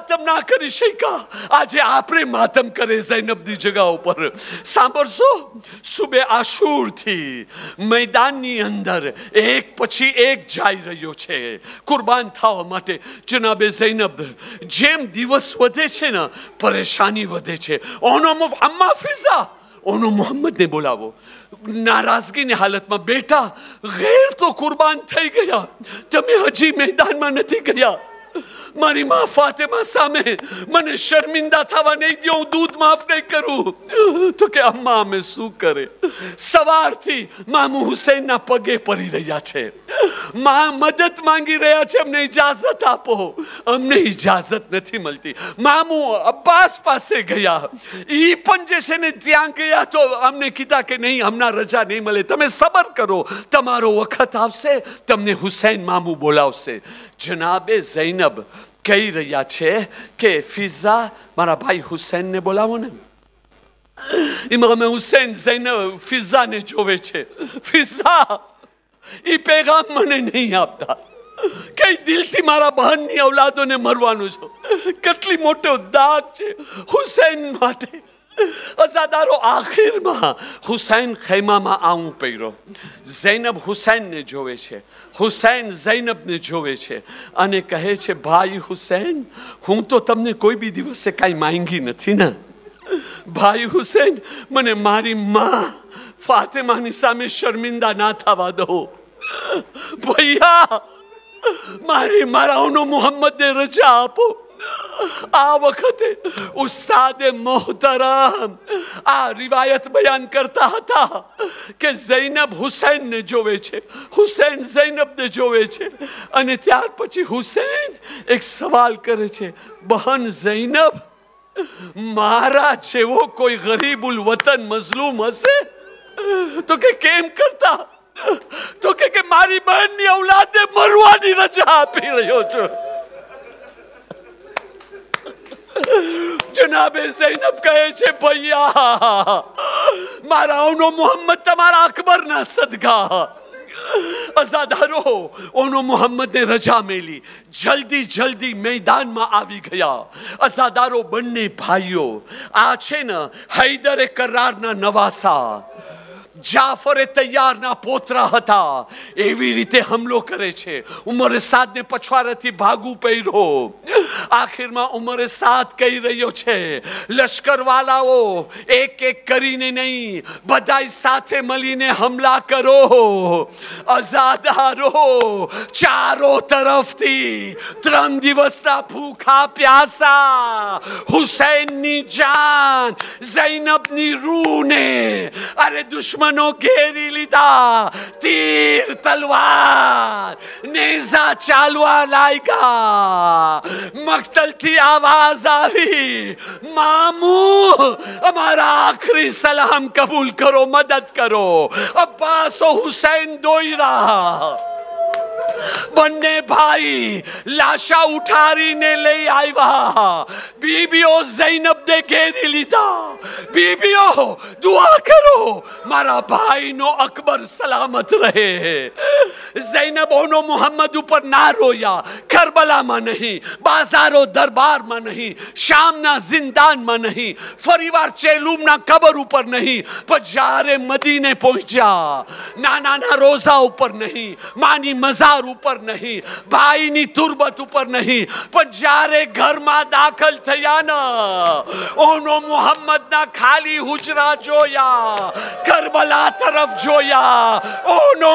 માતમ ના કરી શક્યા, આજે આપણે માતમ કરે ઝૈનબની જગા ઉપર. સાંભળશો, સુબે આશુરથી મેદાનની અંદર એક પછી એક જઈ રહ્યો છે કુરબાન થવા માટે. જનાબે ઝૈનબ, જેમ દિવસ વધે છે ને પરેશાની વધે છે. અમ્મા ફિઝા, ઓનો મોહમ્મદને બોલાવો. નારાજગીની હાલતમાં, બેટા ગેર તો કુરબાન થઈ ગયા, તમે હજી મેદાનમાં નથી ગયા. મારી માં ફાતિમા સામે મને શર્મિંદા થવા નહીં દો, હું દૂધ માફ નહીં કરું. તો કે અમ્મા અમે શું કરે? સવારથી મામુ હુસૈનના પગે પડી રહ્યા છે, માં મદદ માંગી રહ્યા છે, અમને ઇજાઝત આપો. અમને ઇજાઝત નથી મળતી. મામુ અબ્બાસ પાસે ગયા, ઈ પણ જે છે ને ત્યાં ગયા તો અમને કીધા કે નહીં, હમણાં રજા નહીં મળે, તમે સબર કરો, તમારો વખત આવશે, તમને હુસૈન મામુ બોલાવશે. જનાબે ઝૈનબ કહી રહ્યા છે કે ફિઝા, મારા ભાઈ હુસૈનને બોલાવો ને. ઇમામ હુસૈન ઝૈનબ ફિઝાને જોવે છે. ફિઝા, ઈ પેગામ મને નહીં આપતા, કઈ દિલથી મારા બહેનની ઔલાદોને મરવાનું છો. કેટલી મોટો દાગ છે હુસૈન માટે. અઝાદારો, આખિરમાં હુસૈન ખૈમામાં આવું પહેરો. ઝૈનબ હુસૈનને જોવે છે, હુસૈન ઝૈનબને જોવે છે અને કહે છે, ભાઈ હુસૈન, હું તો તમને કોઈ બી દિવસે કાંઈ માંગી નથી ને. ભાઈ હુસૈન, મને મારી માં ફાતિમાની સામે શર્મિંદા ના થવા દો. ભૈયા, મારાઓનો મોહમ્મદને રજા આપો. આ વખતે ઉસ્તાદે મોહતરમ આ રિવાયત બયાન કરતા હતા કે ઝૈનબ હુસૈનને જોવે છે, હુસૈન ઝૈનબને જોવે છે. અને ત્યાર પછી હુસૈન એક સવાલ કરે છે, બહન ઝૈનબ, મારા જેવો કોઈ ગરીબુલ વતન મઝલૂમ હશે? તો કે કેમ કરતા? તો કે મારી બહેનની ઔલાદે મરવાની રજા આપી રહ્યો છું. જનાબે ઝૈનબ કહે છે, ભૈયા, મારા ઓનો મોહમ્મદ તમારા અકબરના સદકા. અઝાદારો, ઓનો મોહમ્મદને રજા મેલી, જલ્દી જલ્દી મેદાનમાં આવી ગયા. અઝાદારો, બંને ભાઈઓ, આ છે ને હૈદરે કરારના નવાસા, જાફરે તૈયારના પોતરા હતા, એવી રીતે હમલો કરે છે. ઉમરે સાદને પછવાડેથી ભાગવું પડ્યું. આખિરમાં ઉમરે સાદ કહી રહ્યો છે, લશ્કરવાલાઓ એક એક કરીને નહીં, બધાય સાથે મળીને હમલા કરો. અઝાદારો, ચારો તરફથી 3 દિવસના ભૂખા પ્યાસા હુસૈનની જાન, ઝૈનબની રૂને અરે દુશ્મનો ઘેરી લીધા. તીર, તલવાર, નેઝા ચાલવા લાગ્યા. મક્તલથી આવાજ આવી, મામુ, અમારા આખરી સલામ કબૂલ કરો, મદદ કરો. અબ્બાસ હુસૈન દોયરા. બંને ભાઈ લાશા ઉઠારીને લઈ આવ્યા. બીબીઓ ઝૈનબને ઘેરી લીધા. બીબીઓ, દુઆ કરો, મારા ભાઈનો અકબર સલામત રહે. ઝૈનબોનો મોહમ્મદ ઉપર ના રોયા. કરબલામાં નહીં, બાજારો દરબારમાં નહીં, શામના જિંદાનમાં નહીં, ફરીવાર ચેલુમના કબર ઉપર નહીં, પણ જ્યારે મદીને પહોંચ્યા, નાના રોઝા ઉપર નહીં, માની મઝાર ઉપર નહીં, ભાઈની તુરબત ઉપર નહીં, પણ જ્યારે ઘરમાં દાખલ થયા ને, ઓનો મોહમ્મદના ખાલી હુજરા જોયા, કરબલા તરફ જોયા. ઓનો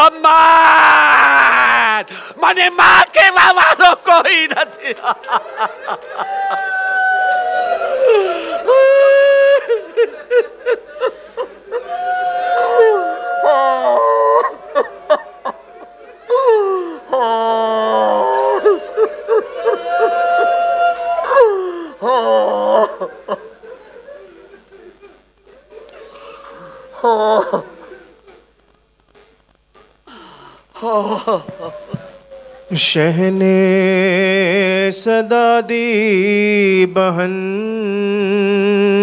મોહમ્મદ, મને માં કહેવા વાળો કોઈ નથી. शहने सदा दी बहन